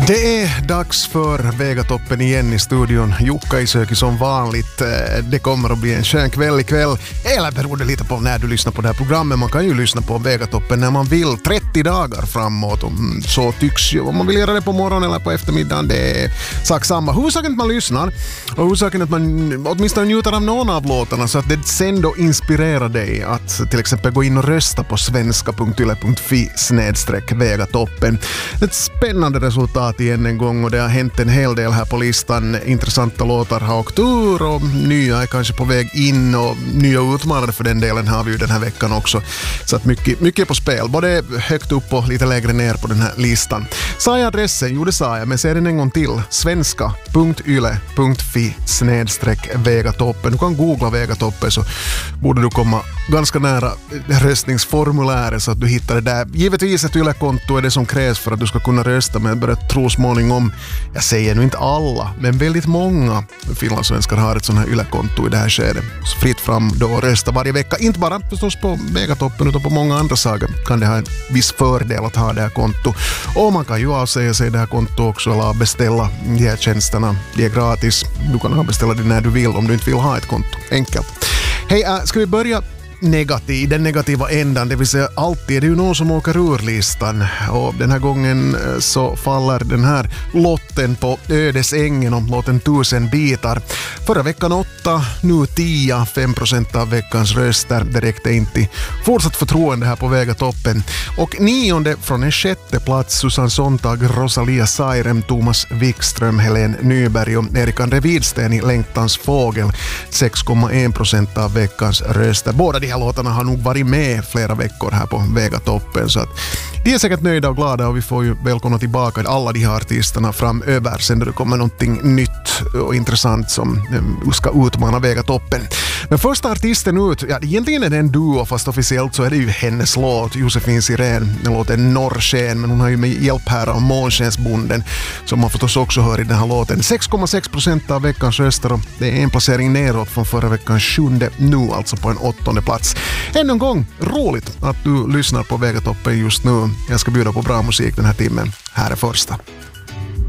Det är dags för Vegatoppen igen i studion. Jukka Isöki som vanligt. Det kommer att bli en skön kväll ikväll. Eller beror det lite på när du lyssnar på det här programmet. Man kan ju lyssna på Vegatoppen när man vill. 30 dagar framåt. Så tycks ju. Om man vill göra det på morgonen eller på eftermiddagen. Det är sak samma. Huvudsaken att man lyssnar. Och huvudsaken att man åtminstone njuter av någon av låtarna. Så att det sen då inspirerar dig att till exempel gå in och rösta på svenska.yle.fi/Vegatoppen. Ett spännande resultat igen en gång och det har hänt en hel del här på listan. Intressanta låtar har åkt ur och nya är kanske på väg in och nya utmanare för den delen har vi ju den här veckan också. Så att mycket på spel. Både högt upp och lite lägre ner på den här listan. Sa jag adressen? Jo, det sa jag, men säg den en gång till. svenska.yle.fi/Vegatoppen. Du kan googla Vegatoppen så borde du komma ganska nära röstningsformuläret så att du hittar det där. Givetvis ett Yle-konto är det som krävs för att du ska kunna rösta, men börja tro småningom, jag säger nu inte alla, men väldigt många finlandssvenskar har ett sånt här Yle-konto i det här skedet. Så fritt fram då och rösta varje vecka. Inte bara förstås på Vegatoppen utan på många andra saker kan det ha en viss fördel att ha det här konto. Och man kan ju avsäga sig det här konto också eller beställa de här tjänsterna. Det är gratis. Du kan beställa det när du vill om du inte vill ha ett konto. Enkelt. Hej, ska vi börja den negativa ändan, det vill säga alltid är det ju någon som åker ur listan och den här gången så faller den här lotten på ödesängen om låten 1000 bitar. Förra veckan 8, nu 10, 5% av veckans röster. Det räckte inte. Fortsatt förtroende här på Vegatoppen. Och 9:e från en 6:e plats Susanne Sontag, Rosalia Sairem, Thomas Wikström, Helen Nyberg och Erik André Widsten i Längtans fågel. 6,1% av veckans röster. Båda de här låtarna har nog varit med flera veckor här på Vegatoppen så att de är säkert nöjda och glada och vi får ju välkomna tillbaka alla de här artisterna framöver sen när det kommer någonting nytt och intressant som ska utmana Vegatoppen. Men första artisten ut, ja egentligen är det en duo fast officiellt så är det ju hennes låt, Josefin Sirén, den låten Norrsken, men hon har ju med hjälp här av Månskensbonden som man förstås också hör i den här låten. 6,6% av veckans röster och det är en placering neråt från förra veckans 7:e nu alltså på en 8:e plats. Ännu en gång, roligt att du lyssnar på Vegatoppen just nu. Jag ska bjuda på bra musik den här timmen. Här är första.